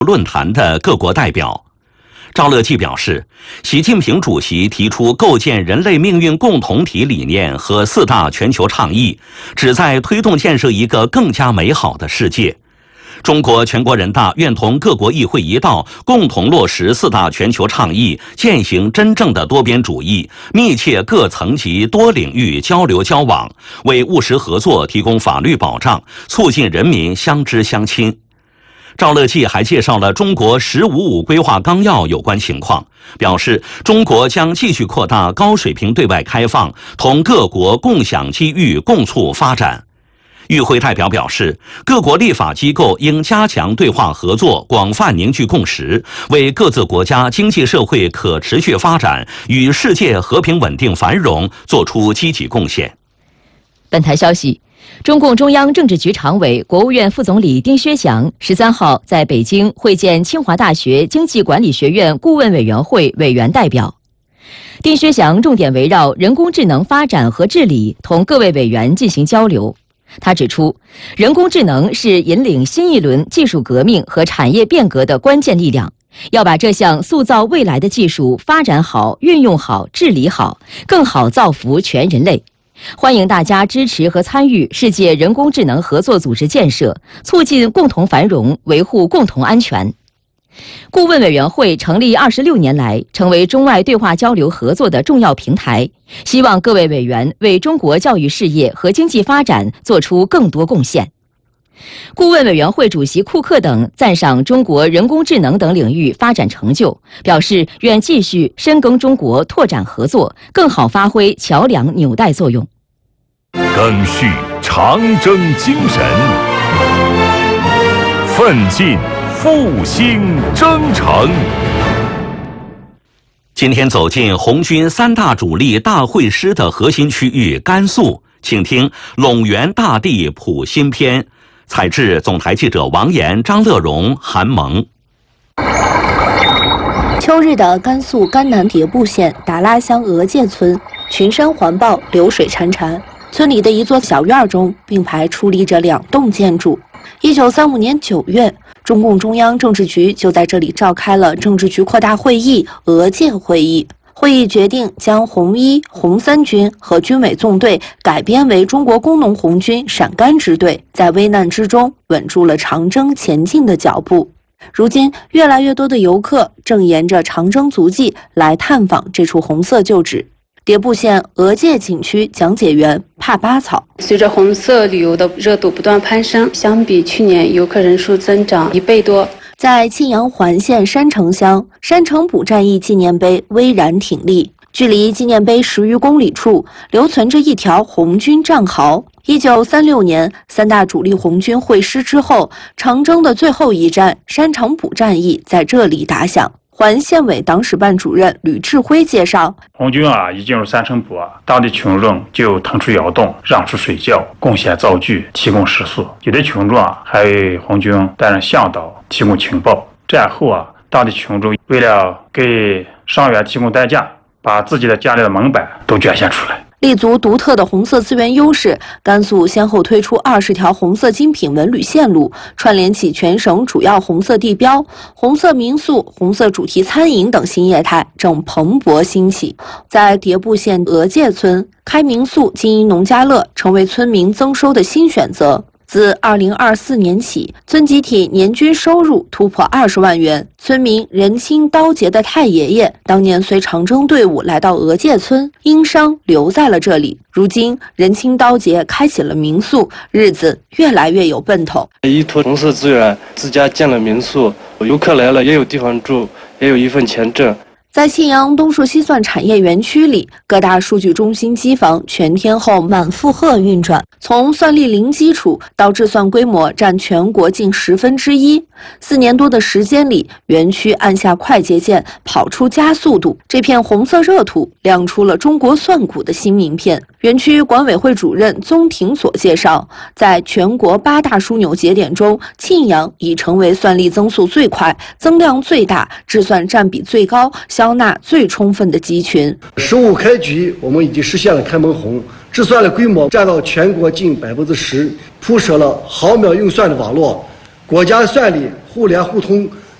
论坛的各国代表。赵乐际表示，习近平主席提出构建人类命运共同体理念和4大全球倡议，旨在推动建设一个更加美好的世界。中国全国人大愿同各国议会一道，共同落实4大全球倡议，践行真正的多边主义，密切各层级多领域交流交往，为务实合作提供法律保障，促进人民相知相亲。赵乐际还介绍了中国“十五五”规划纲要有关情况，表示中国将继续扩大高水平对外开放，同各国共享机遇，共促发展。与会代表表示，各国立法机构应加强对话合作，广泛凝聚共识，为各自国家经济社会可持续发展与世界和平稳定繁荣作出积极贡献。 本台消息，中共中央政治局常委、国务院副总理丁薛祥13号在北京会见清华大学经济管理学院顾问委员会委员代表。丁薛祥重点围绕人工智能发展和治理同各位委员进行交流。他指出，人工智能是引领新一轮技术革命和产业变革的关键力量，要把这项塑造未来的技术发展好、运用好、治理好，更好造福全人类。欢迎大家支持和参与世界人工智能合作组织建设，促进共同繁荣，维护共同安全。顾问委员会成立26年来，成为中外对话交流合作的重要平台，希望各位委员为中国教育事业和经济发展做出更多贡献。顾问委员会主席库克等赞赏中国人工智能等领域发展成就，表示愿继续深耕中国，拓展合作，更好发挥桥梁纽带作用。 赓续长征精神，奋进复兴征程。 今天走进红军3大主力大会师的核心区域甘肃，请听《陇源大地谱新篇》，采制总台记者王岩、张乐荣、韩萌。 秋日的甘肃甘南迭部县达拉乡额界村，群山环抱，流水潺潺。村里的一座小院中并排矗立着2栋建筑。1935年9月，中共中央政治局就在这里召开了政治局扩大会议额界会议。会议决定将红1、红3军和军委纵队改编为中国工农红军陕甘支队，在危难之中稳住了长征前进的脚步。如今，越来越多的游客正沿着长征足迹来探访这处红色旧址。迭部县额界景区讲解员帕巴草： 随着红色旅游的热度不断攀升，相比去年游客人数增长1倍多。 在沁阳环县山城乡，山城堡战役纪念碑巍然挺立，距离纪念碑10余公里处留存着一条红军战壕。1936年3大主力红军会师之后，长征的最后一战山城堡战役在这里打响。环县委党史办主任吕志辉介绍， 红军一进入山城堡当地群众就腾出窑洞，让出水窖，贡献灶具，提供食宿。有的群众还为红军担任向导，提供情报。战后当地群众为了给伤员提供代驾，把自己的家里的门板都捐献出来。 立足独特的红色资源优势，甘肃先后推出20条红色精品文旅线路，串联起全省主要红色地标，红色民宿、红色主题餐饮等新业态正蓬勃兴起。在迭部县额界村，开民宿经营农家乐成为村民增收的新选择。自2024年起，村集体年均收入突破20万元。村民仁清刀节的太爷爷当年随长征队伍来到额界村，因伤留在了这里。如今仁清刀节开启了民宿，日子越来越有奔头。 依托红色资源，自家建了民宿，游客来了也有地方住，也有一份钱挣。 在沁阳东数西算产业园区里，各大数据中心机房全天候满负荷运转，从算力零基础到制算规模占全国近1/10。4年多的时间里，园区按下快捷键，跑出加速度。这片红色热土亮出了中国算股的新名片。园区管委会主任宗廷所介绍，在全国8大枢纽节点中，沁阳已成为算力增速最快、增量最大、制算占比最高、消纳最充分的集群。 15开局，我们已经实现了开门红，制算的规模占到全国近10%，铺设了毫秒运算的网络，国家算力互联互通